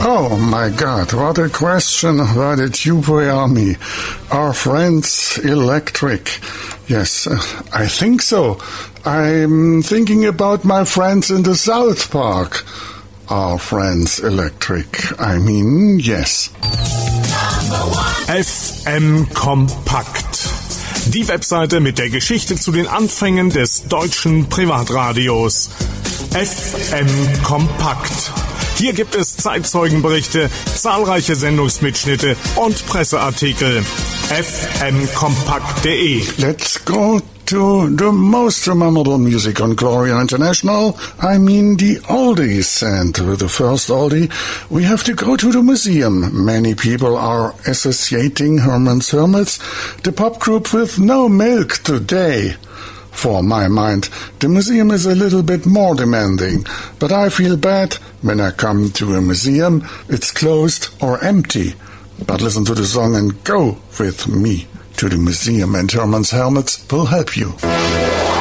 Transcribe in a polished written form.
Oh my God, what a question that you bring me. Are Friends electric? Yes, I think so. I'm thinking about my friends in the South Park. Are Friends electric? I mean, yes. FM Kompakt. Die Webseite mit der Geschichte zu den Anfängen des deutschen Privatradios. FM Kompakt. Hier gibt es Zeitzeugenberichte, zahlreiche Sendungsmitschnitte und Presseartikel. fmkompakt.de. Let's go to the most memorable music on Gloria International. I mean the oldies. And with the first oldie, we have to go to the museum. Many people are associating Herman's Hermits, the pop group with no milk today. For my mind, the museum is a little bit more demanding, but I feel bad when I come to a museum, it's closed or empty. But listen to the song and go with me to the museum, and Herman's Helmets will help you.